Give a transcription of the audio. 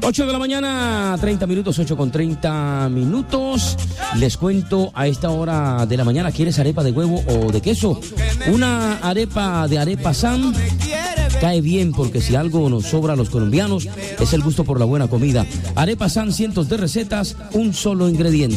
8 de la mañana, 30 minutos, 8:30. Les cuento a esta hora de la mañana, ¿quieres arepa de huevo o de queso? Una arepa de Arepa San cae bien, porque si algo nos sobra a los colombianos es el gusto por la buena comida. Arepa San, cientos de recetas, un solo ingrediente.